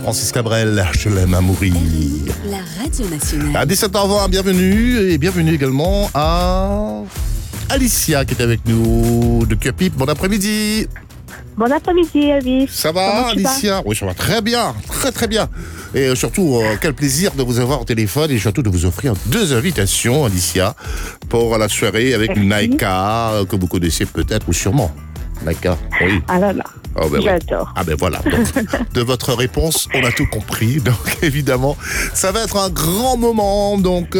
Francis Cabrel, je l'aime à mourir. La radio nationale. À 17h20, bienvenue également à Alicia qui est avec nous de Cupip. Bon après-midi. Bon après-midi, Elvis. Ça va, Alicia? Oui, ça va très bien, très bien. Et surtout, quel plaisir de vous avoir au téléphone et surtout de vous offrir 2 invitations, Alicia, pour la soirée avec Naika, que vous connaissez peut-être ou sûrement. Naika, oui. Ah là là. Oh ben J'adore. Ouais. Ah ben voilà. Donc, de votre réponse, on a tout compris. Donc évidemment, ça va être un grand moment. Donc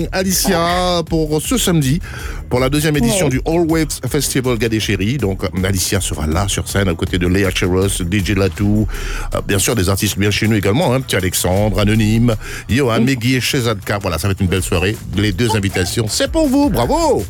Alicia, pour ce samedi, pour la 2e édition du All Waves Festival Gadé-Chéri. Donc Alicia sera là sur scène à côté de Léa Cheros, DJ Latou, bien sûr des artistes bien chez nous également, petit Alexandre, Anonyme, Johan, Megui et Chezadka. Voilà, ça va être une belle soirée. Les 2 invitations, c'est pour vous. Bravo.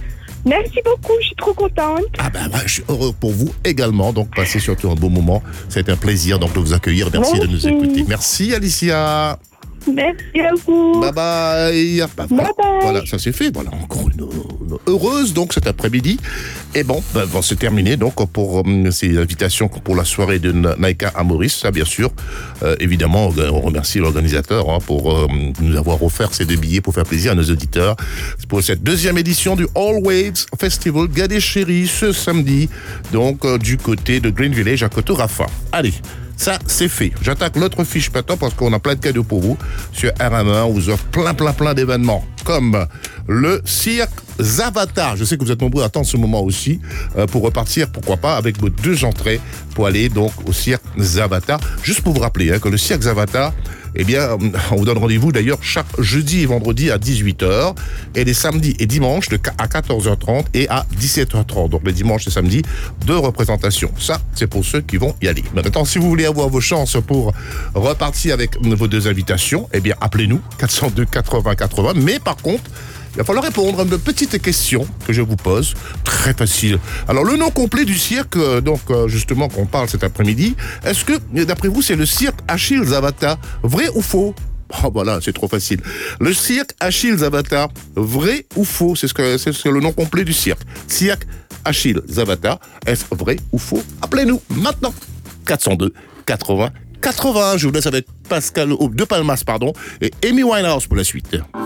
Merci beaucoup, je suis trop contente. Ah ben, je suis heureux pour vous également, donc passez surtout un beau moment. C'est un plaisir donc de vous accueillir. Merci de nous écouter. Merci Alicia. Merci à vous. Bye bye. Bye bye. Voilà, ça c'est fait. Voilà, encore une heureuse donc cet après-midi. Et bon, c'est terminé donc pour ces invitations pour la soirée de Naika à Maurice. Ça bien sûr, évidemment, on remercie l'organisateur pour nous avoir offert ces 2 billets pour faire plaisir à nos auditeurs. C'est pour cette 2e édition du All Waves Festival Gadé-Chéri ce samedi, donc du côté de Green Village à Koto-Rafa. Allez. Ça, c'est fait. J'attaque l'autre fiche maintenant parce qu'on a plein de cadeaux pour vous. Sur RM1, on vous offre plein d'événements. Comme le cirque Zavata. Je sais que vous êtes nombreux à attendre ce moment aussi pour repartir, pourquoi pas, avec vos 2 entrées pour aller donc au cirque Zavata. Juste pour vous rappeler que le cirque Zavata, eh bien, on vous donne rendez-vous d'ailleurs chaque jeudi et vendredi à 18h et les samedis et dimanches à 14h30 et à 17h30. Donc les dimanches et samedis, 2 représentations. Ça, c'est pour ceux qui vont y aller. Maintenant, si vous voulez avoir vos chances pour repartir avec vos 2 invitations, eh bien, appelez-nous 402 80 80. Mais par contre, il va falloir répondre à une petite question que je vous pose, très facile. Alors, le nom complet du cirque, justement, qu'on parle cet après-midi, est-ce que, d'après vous, c'est le cirque Achille Zavata, vrai ou faux? Oh, voilà, c'est trop facile. Le cirque Achille Zavata, vrai ou faux? C'est le nom complet du cirque. Cirque Achille Zavata, est-ce vrai ou faux? Appelez-nous maintenant. 402 80 80. Je vous laisse avec Pascal De Palmas, et Amy Winehouse pour la suite.